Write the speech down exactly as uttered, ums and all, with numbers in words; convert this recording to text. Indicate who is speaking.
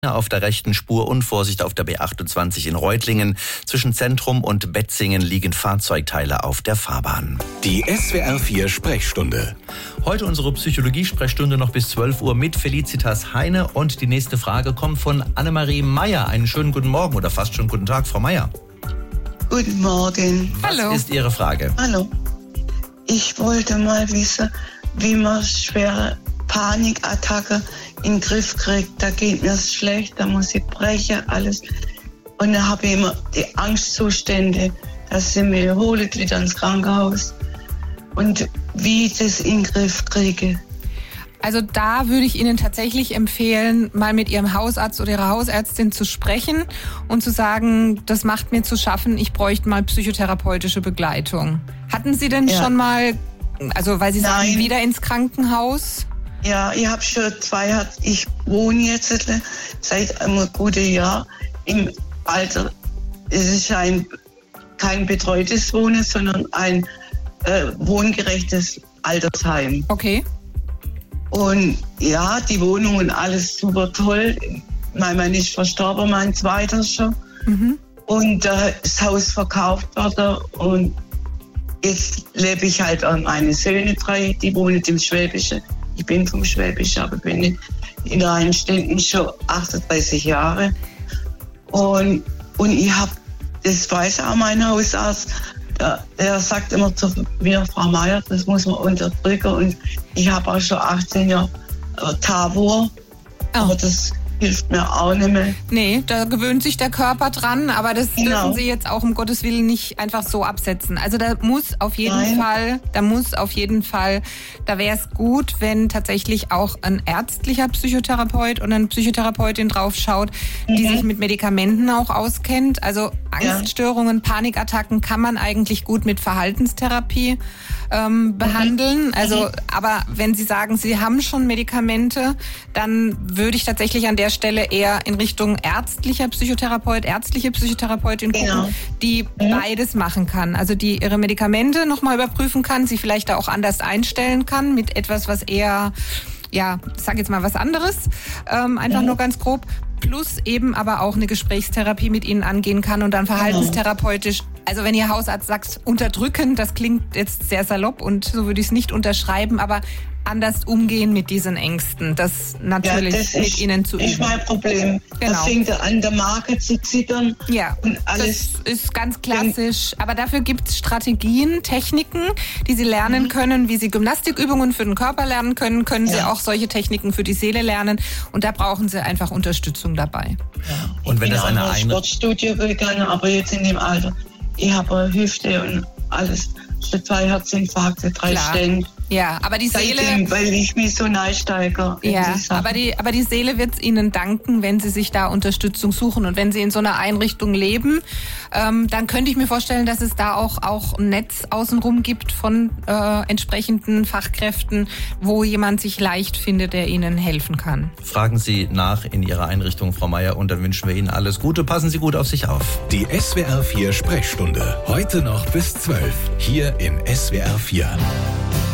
Speaker 1: Auf der rechten Spur und Vorsicht auf der B achtundzwanzig in Reutlingen. Zwischen Zentrum und Betzingen liegen Fahrzeugteile auf der Fahrbahn.
Speaker 2: Die S W R vier Sprechstunde.
Speaker 1: Heute unsere Psychologie-Sprechstunde noch bis zwölf Uhr mit Felicitas Heine. Und die nächste Frage kommt von Annemarie Meyer. Einen schönen guten Morgen oder fast schon guten Tag, Frau Meyer.
Speaker 3: Guten Morgen.
Speaker 1: Was
Speaker 3: Hallo.
Speaker 1: ist Ihre Frage?
Speaker 3: Hallo. Ich wollte mal wissen, wie man schwere Panikattacke in den Griff kriegt. Da geht mir schlecht, da muss ich brechen, alles. Und dann habe ich immer die Angstzustände, dass sie mich holen wieder ins Krankenhaus. Und wie ich das in den Griff kriege.
Speaker 4: Also da würde ich Ihnen tatsächlich empfehlen, mal mit Ihrem Hausarzt oder Ihrer Hausärztin zu sprechen und zu sagen, das macht mir zu schaffen, ich bräuchte mal psychotherapeutische Begleitung. Hatten Sie denn ja. schon mal, also weil Sie sagen,
Speaker 3: Nein.
Speaker 4: wieder ins Krankenhaus?
Speaker 3: Ja, ich habe schon zwei, ich wohne jetzt seit einem guten Jahr im Alter. Es ist ein, kein betreutes Wohnen, sondern ein äh, wohngerechtes Altersheim.
Speaker 4: Okay.
Speaker 3: Und ja, die Wohnung und alles super toll. Mein Mann ist verstorben, mein zweiter schon. Mhm. Und äh, das Haus verkauft wurde. Und jetzt lebe ich halt an meine Söhne drei, die wohnen im Schwäbischen. Ich bin vom Schwäbischen, aber bin in Rheinstetten schon achtunddreißig Jahre. Und, und ich habe, das weiß auch mein Hausarzt, der, der sagt immer zu mir, Frau Meyer, das muss man unterdrücken. Und ich habe auch schon achtzehn Jahre äh, Tabor, oh. aber das hilft mir auch nicht mehr.
Speaker 4: Nee, da gewöhnt sich der Körper dran, aber das
Speaker 3: genau.
Speaker 4: dürfen Sie jetzt auch um Gottes Willen nicht einfach so absetzen. Also da muss auf jeden
Speaker 3: Nein.
Speaker 4: Fall, da muss auf jeden Fall, da wäre es gut, wenn tatsächlich auch ein ärztlicher Psychotherapeut und eine Psychotherapeutin drauf schaut, mhm. die sich mit Medikamenten auch auskennt. Also Angststörungen, ja. Panikattacken kann man eigentlich gut mit Verhaltenstherapie ähm, behandeln. Mhm. Also, aber wenn Sie sagen, Sie haben schon Medikamente, dann würde ich tatsächlich an der Stelle eher in Richtung ärztlicher Psychotherapeut, ärztliche Psychotherapeutin gucken,
Speaker 3: genau.
Speaker 4: die mhm. beides machen kann. Also die ihre Medikamente nochmal überprüfen kann, sie vielleicht da auch anders einstellen kann mit etwas, was eher, ja, ich sag jetzt mal was anderes, ähm, einfach mhm. nur ganz grob. Plus eben aber auch eine Gesprächstherapie mit Ihnen angehen kann und dann verhaltenstherapeutisch. Also wenn Ihr Hausarzt sagt, unterdrücken, das klingt jetzt sehr salopp und so würde ich es nicht unterschreiben, aber anders umgehen mit diesen Ängsten, das natürlich
Speaker 3: ja, das
Speaker 4: mit
Speaker 3: ist,
Speaker 4: Ihnen zu üben.
Speaker 3: Das ist mein Problem.
Speaker 4: Genau.
Speaker 3: Da fängt er an, der Marke zu zittern.
Speaker 4: Ja,
Speaker 3: und alles.
Speaker 4: das ist ganz klassisch. Aber dafür gibt es Strategien, Techniken, die Sie lernen mhm. können, wie Sie Gymnastikübungen für den Körper lernen können, können ja. Sie auch solche Techniken für die Seele lernen. Und da brauchen Sie einfach Unterstützung dabei.
Speaker 3: Ja.
Speaker 1: Und wenn
Speaker 3: ich
Speaker 1: das
Speaker 3: bin
Speaker 1: eine
Speaker 3: auch
Speaker 1: Ein-
Speaker 3: Sportstudio gegangen, aber jetzt in dem Alter, ich habe eine Hüfte und alles, schon zwei Herzinfarkte, drei
Speaker 4: Klar.
Speaker 3: Stellen.
Speaker 4: Ja, aber die Seele...
Speaker 3: Seitdem, weil ich mich so neisteige.
Speaker 4: Ja, aber die, aber die Seele wird es Ihnen danken, wenn Sie sich da Unterstützung suchen. Und wenn Sie in so einer Einrichtung leben, ähm, dann könnte ich mir vorstellen, dass es da auch, auch ein Netz außenrum gibt von äh, entsprechenden Fachkräften, wo jemand sich leicht findet, der Ihnen helfen kann.
Speaker 1: Fragen Sie nach in Ihrer Einrichtung, Frau Meyer, und dann wünschen wir Ihnen alles Gute. Passen Sie gut auf sich auf.
Speaker 2: Die S W R vier Sprechstunde. Heute noch bis zwölf. Hier in S W R vier.